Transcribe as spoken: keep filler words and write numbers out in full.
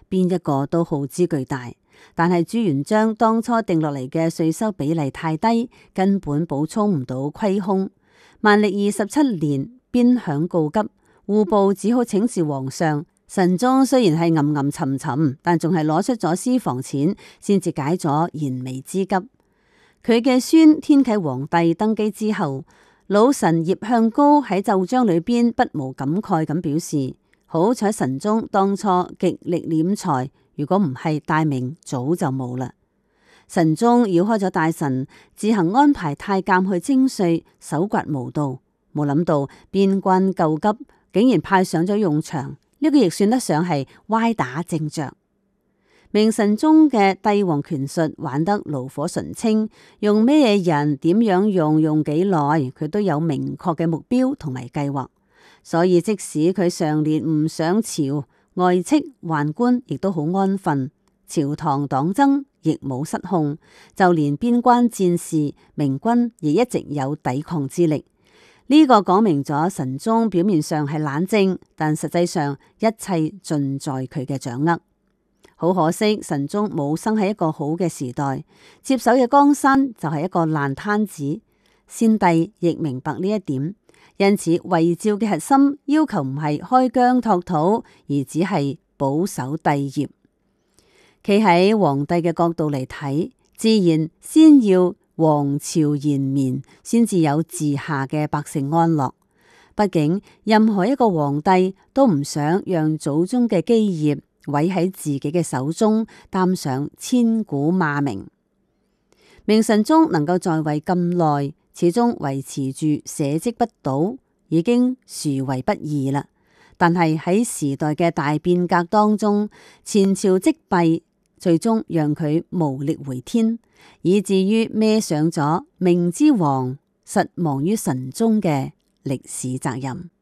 邊一個都耗資巨大。但係朱元璋當初定落嚟嘅稅收比例太低，根本補充唔到虧空。萬曆二十七年，邊餉告急，戶部只好請示皇上。神宗雖然係吟吟沉沉，但仲係攞出咗私房錢，先至解咗燃眉之急。佢嘅孫天啟皇帝登基之後，老臣葉向高喺奏章裏邊不無感慨咁表示：好彩神宗當初極力斂財。如果唔係，大明早就冇啦。神宗繞開咗大臣，自行安排太監去徵稅，搜刮無度。冇諗到邊關救急，竟然派上咗用場。呢個亦算得上係歪打正着。明神宗嘅帝王權術玩得爐火純青，用咩人、點樣用、用幾耐，佢都有明確嘅目標同埋計劃。所以即使佢常年唔上朝，外戚宦官亦都好安分，朝堂黨爭亦冇失控，就連邊關戰事，明軍亦一直有抵抗之力。呢、這個講明咗神宗表面上係冷靜，但實際上一切盡在佢嘅掌握。好可惜，神宗冇生喺一個好嘅時代，接手嘅江山就係一個爛攤子。先帝亦明白呢一點。因此，遺詔嘅核心要求唔係開疆拓土，而只係保守帝業。企喺皇帝嘅角度嚟睇，自然先要皇朝延綿，先至有治下嘅百姓安樂。畢竟，任何一個皇帝都唔想讓祖宗嘅基業毀喺自己嘅手中，擔上千古罵名。明神宗能夠在位咁耐，始終維持住社稷不倒，已經殊為不易啦。但係喺時代嘅大變革當中，前朝積弊，最終讓佢無力回天，以至於孭上咗明之王實亡於神宗嘅歷史責任。